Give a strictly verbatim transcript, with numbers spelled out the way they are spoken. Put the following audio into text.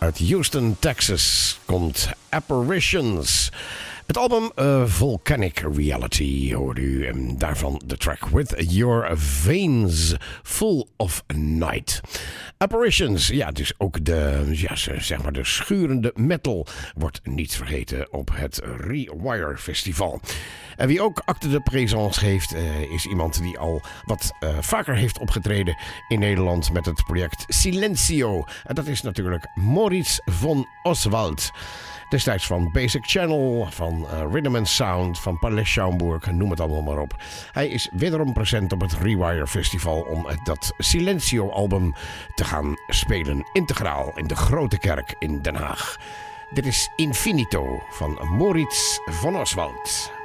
Uit Houston, Texas komt Apparitions. Het album uh, Volcanic Reality hoorde u. En daarvan de track With Your Veins Full of Night. Apparitions, ja, dus ook de, ja, zeg maar de schurende metal wordt niet vergeten op het Rewire Festival. En wie ook acte de présence heeft, uh, is iemand die al wat uh, vaker heeft opgetreden in Nederland met het project Silencio. En dat is natuurlijk Moritz von Oswald. Destijds van Basic Channel, van uh, Rhythm and Sound, van Palais Schaumburg, noem het allemaal maar op. Hij is wederom present op het Rewire Festival om dat Silencio-album te gaan spelen integraal in de Grote Kerk in Den Haag. Dit is Infinito van Moritz von Oswald.